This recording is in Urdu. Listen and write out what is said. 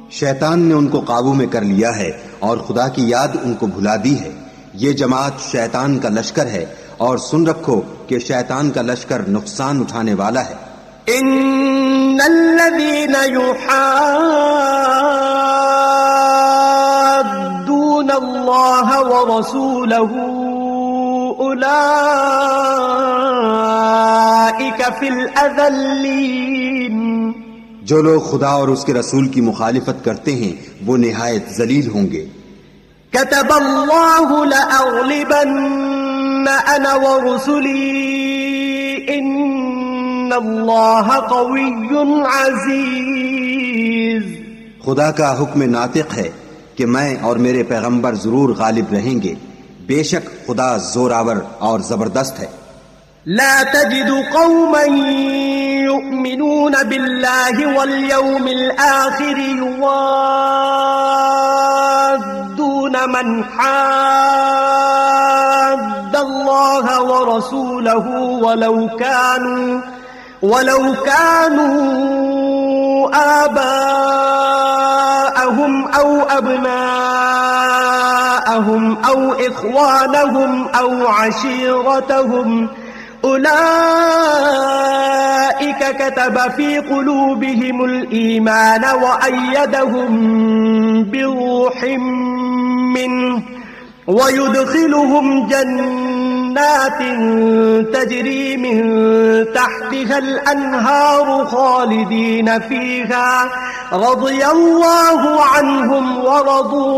شیطان نے ان کو قابو میں کر لیا ہے اور خدا کی یاد ان کو بھلا دی ہے۔ یہ جماعت شیطان کا لشکر ہے، اور سن رکھو کہ شیطان کا لشکر نقصان اٹھانے والا ہے۔ ان الذين يحادون الله ورسوله اولئك في الاذلين، جو لوگ خدا اور اس کے رسول کی مخالفت کرتے ہیں وہ نہایت ذلیل ہوں گے۔ كتب الله لأغلبن انا ورسلي ان الله قوي عزيز، خدا کا حکم ناطق ہے کہ میں اور میرے پیغمبر ضرور غالب رہیں گے، بے شک خدا زوراور اور زبردست ہے۔ لا تجد قوما يؤمنون بالله واليوم الآخر يوادون من حاد الله ورسوله ولو كانوا آباءهم أو أبناءهم أو إخوانهم أو عشيرتهم، أولئك كتب في قلوبهم الإيمان وأيدهم بروح منه ويدخلهم جنات تجري من تحتها الأنهار خالدين فيها رضي الله عنهم ورضوا